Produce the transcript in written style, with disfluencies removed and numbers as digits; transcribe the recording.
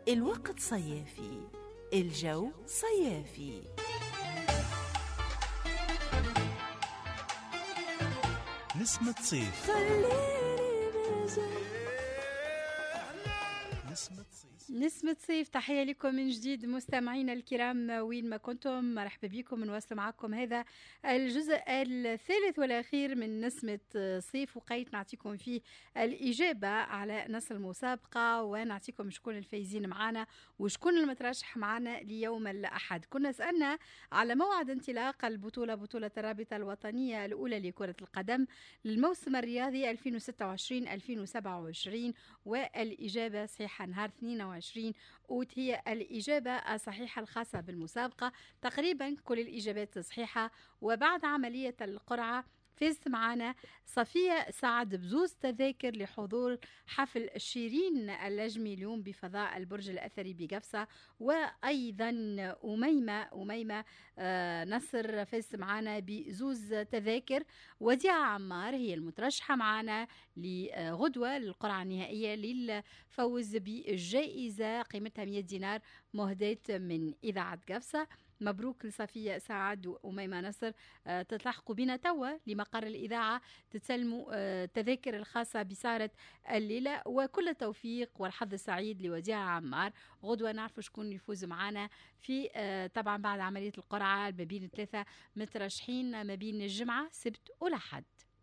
الوقت صيافي، الجو صيافي. نسمة صيف. نسمة صيف، تحية لكم من جديد مستمعينا الكرام وين ما كنتم. مرحبا بكم، نواصل معكم هذا الجزء الثالث والأخير من نسمة صيف، وقيت نعطيكم فيه الإجابة على نص المسابقة ونعطيكم شكون الفايزين معنا وشكون المترشح معنا ليوم الأحد. كنا سألنا على موعد انطلاق البطولة، بطولة الرابطة الوطنية الأولى لكرة القدم للموسم الرياضي 2026-2027، والإجابة صحيحة نهار 22 أوت هي الإجابة الصحيحة الخاصة بالمسابقة. تقريبا كل الإجابات صحيحة، وبعد عملية القرعة فزت معنا صفية سعد بزوز تذاكر لحضور حفل شيرين اللجمي اليوم بفضاء البرج الأثري بقفصة، وأيضا أميمة نصر فزت معنا بزوز تذاكر. وديعة عمار هي المترشحة معنا لغدوة للقرعة النهائية للفوز بالجائزة قيمتها 100 دينار مهداة من إذاعة قفصة. مبروك لصفية سعد وأميمة نصر، تتلحقوا بنا توا لمقر الإذاعة تسلموا تذاكر الخاصة بسهرة الليلة، وكل التوفيق والحظ السعيد لوديعة عمار. غدوة نعرف شكون يفوز معنا في طبعا بعد عملية القرعة ما بين 3 مترشحين ما بين الجمعة سبت والأحد.